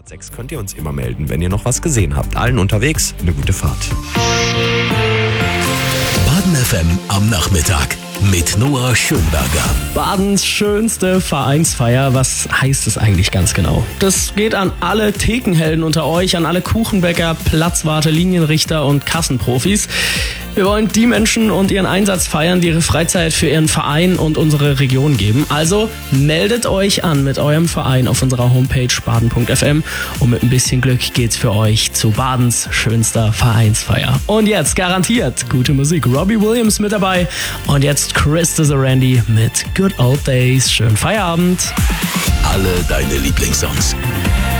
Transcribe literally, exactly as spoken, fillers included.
sechs könnt ihr uns immer melden, wenn ihr noch was gesehen habt. Allen unterwegs eine gute Fahrt. Baden F M am Nachmittag mit Noah Schönberger. Badens schönste Vereinsfeier, was heißt es eigentlich ganz genau? Das geht an alle Thekenhelden unter euch, an alle Kuchenbäcker, Platzwarte, Linienrichter und Kassenprofis. Wir wollen die Menschen und ihren Einsatz feiern, die ihre Freizeit für ihren Verein und unsere Region geben. Also meldet euch an mit eurem Verein auf unserer Homepage baden punkt f m und mit ein bisschen Glück geht's für euch zu Badens schönster Vereinsfeier. Und jetzt garantiert gute Musik. Robbie Williams mit dabei und jetzt Chris Randy mit Good Old Days. Schönen Feierabend. Alle deine Lieblingssongs.